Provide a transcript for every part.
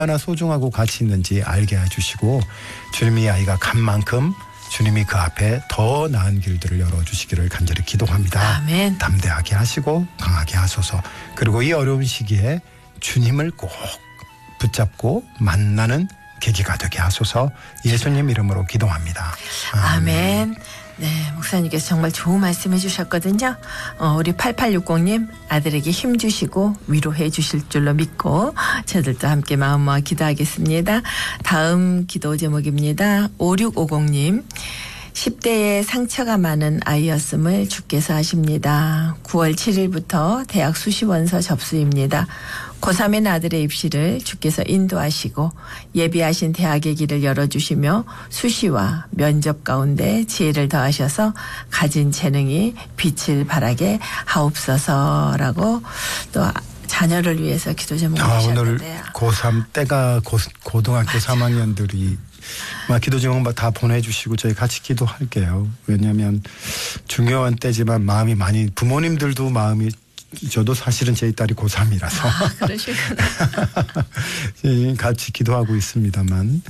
얼마나 소중하고 가치 있는지 알게 해주시고 주님이 아이가 간 만큼 주님이 그 앞에 더 나은 길들을 열어주시기를 간절히 기도합니다. 아멘. 담대하게 하시고 강하게 하소서. 그리고 이 어려운 시기에 주님을 꼭 붙잡고 만나는 계기가 되게 하소서. 예수님 이름으로 기도합니다. 아멘. 네, 목사님께서 정말 좋은 말씀 해주셨거든요. 우리 8860님 아들에게 힘 주시고 위로해 주실 줄로 믿고 저들도 함께 마음 모아 기도하겠습니다. 다음 기도 제목입니다. 5650님 10대에 상처가 많은 아이였음을 주께서 아십니다. 9월 7일부터 대학 수시원서 접수입니다. 고3인 아들의 입시를 주께서 인도하시고 예비하신 대학의 길을 열어주시며 수시와 면접 가운데 지혜를 더하셔서 가진 재능이 빛을 발하게 하옵소서라고 또 자녀를 위해서 기도 제목 주셨는데요. 오늘 고3 때가 고등학교 3학년들이 기도 제목 다 보내주시고 저희 같이 기도할게요. 왜냐하면 중요한 때지만 마음이 많이 부모님들도 마음이 저도 사실은 제 딸이 고3이라서 그러시구나. 같이 기도하고 있습니다만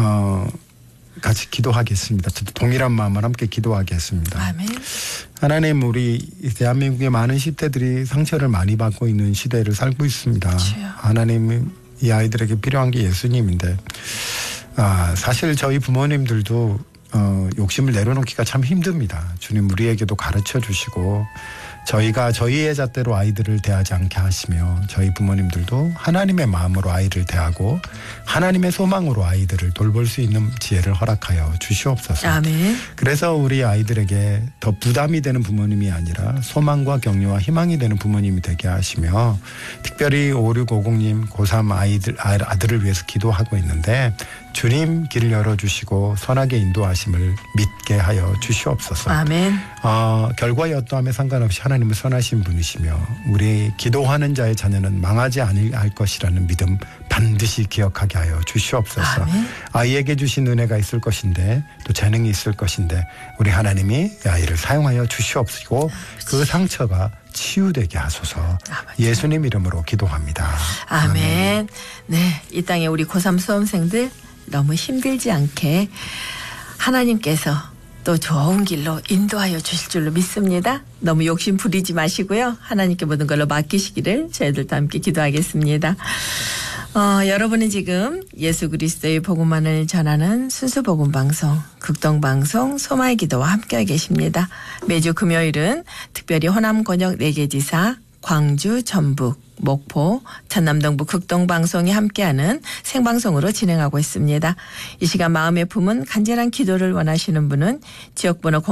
같이 기도하겠습니다. 저도 동일한 마음을 함께 기도하겠습니다. 아멘. 하나님 우리 대한민국의 많은 10대들이 상처를 많이 받고 있는 시대를 살고 있습니다. 주여. 하나님 이 아이들에게 필요한 게 예수님인데 사실 저희 부모님들도 욕심을 내려놓기가 참 힘듭니다. 주님 우리에게도 가르쳐 주시고 저희가 저희의 잣대로 아이들을 대하지 않게 하시며 저희 부모님들도 하나님의 마음으로 아이를 대하고 하나님의 소망으로 아이들을 돌볼 수 있는 지혜를 허락하여 주시옵소서. 아멘. 그래서 우리 아이들에게 더 부담이 되는 부모님이 아니라 소망과 격려와 희망이 되는 부모님이 되게 하시며 특별히 5650님 고3 아들을 위해서 기도하고 있는데 주님 길을 열어주시고 선하게 인도하심을 믿게 하여 주시옵소서. 아멘. 결과에 어떠함에 상관없이 하나님은 선하신 분이시며 우리 기도하는 자의 자녀는 망하지 않을 것이라는 믿음 반드시 기억하게 하여 주시옵소서. 아멘. 아이에게 주신 은혜가 있을 것인데 또 재능이 있을 것인데 우리 하나님이 아이를 사용하여 주시옵시고 그 상처가 치유되게 하소서. 예수님 이름으로 기도합니다. 아멘. 네, 이 땅에 우리 고3 수험생들 너무 힘들지 않게 하나님께서 또 좋은 길로 인도하여 주실 줄로 믿습니다. 너무 욕심 부리지 마시고요. 하나님께 모든 걸로 맡기시기를 저희들도 함께 기도하겠습니다. 여러분은 지금 예수 그리스도의 복음만을 전하는 순수 복음 방송 극동방송 소마의 기도와 함께 계십니다. 매주 금요일은 특별히 호남 권역 4개 지사 광주, 전북, 목포, 전남동부 극동방송이 함께하는 생방송으로 진행하고 있습니다. 이 시간 마음의 품은 간절한 기도를 원하시는 분은 지역번호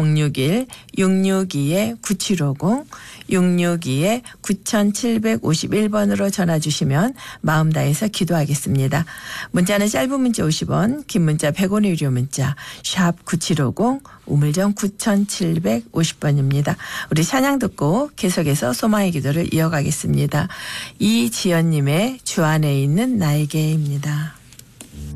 061-662-9750, 662-9751번으로 전화 주시면 마음 다해서 기도하겠습니다. 문자는 짧은 문자 50원, 긴 문자 100원의 유료 문자 샵 9750, 우물정 9750번입니다. 우리 찬양 듣고 계속해서 소망의 기도를 이어가겠습니다. 이지연님의 주 안에 있는 나에게입니다.